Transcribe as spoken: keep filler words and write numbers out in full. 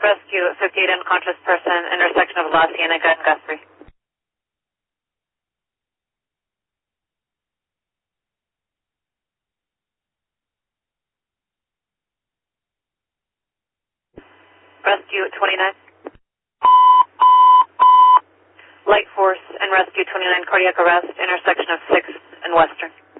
Rescue fifty-eight unconscious person, intersection of La Cienega and Guthrie. Rescue twenty-nine. Light Force and Rescue twenty-nine cardiac arrest, intersection of sixth and Western.